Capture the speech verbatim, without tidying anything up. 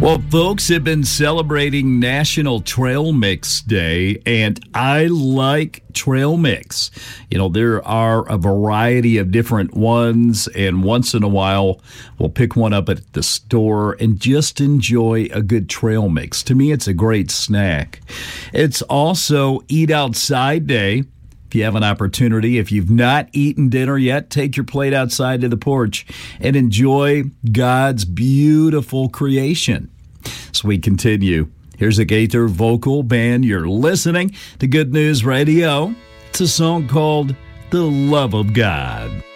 Well, folks have been celebrating National Trail Mix Day, and I like trail mix. You know, there are a variety of different ones, and once in a while, we'll pick one up at the store and just enjoy a good trail mix. To me, it's a great snack. It's also Eat Outside Day. If you have an opportunity, if you've not eaten dinner yet, take your plate outside to the porch and enjoy God's beautiful creation. So we continue. Here's a Gaither vocal band. You're listening to Good News Radio. It's a song called The Love of God.